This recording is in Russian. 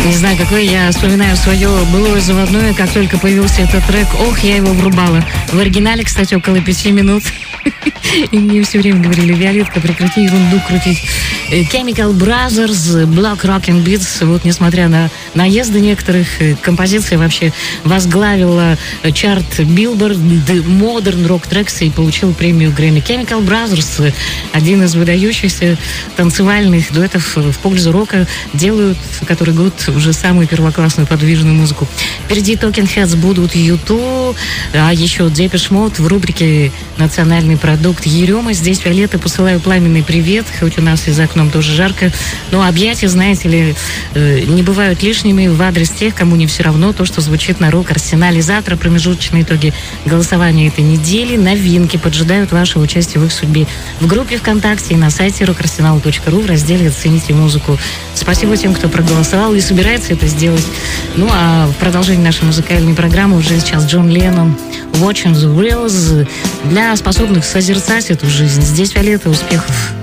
Не знаю, какой, я вспоминаю свое былое заводное, как только появился этот трек. Ох, я его врубала. В оригинале, кстати, около 5 минут. И мне все время говорили: Виолетка, прекрати ерунду крутить. Chemical Brothers, Black Rockin' Beats. Вот, несмотря на наезды некоторых, композиция вообще возглавила чарт Billboard Modern Rock Tracks и получил премию Грэмми. Chemical Brothers, один из выдающихся танцевальных дуэтов в пользу рока, делают который год уже самую первоклассную подвижную музыку. Впереди Talking Heads будут U2, а еще Depeche Mode в рубрике «Национальный продукт». Ерема, здесь Виолетта, посылаю пламенный привет, хоть у нас и за окном тоже жарко, но объятия, знаете ли, не бывают лишними в адрес тех, кому не все равно то, что звучит на рок-арсенале. Завтра промежуточные итоги голосования этой недели, новинки поджидают вашего участия в их судьбе в группе ВКонтакте и на сайте rockarsenal.ru в разделе «Оцените музыку». Спасибо тем, кто проголосовал и собирается это сделать. Ну а в продолжении нашей музыкальной программы уже сейчас Джон Леннон, Watching the Wheels, для способных созерцать эту жизнь. Здесь Виолетта, успехов!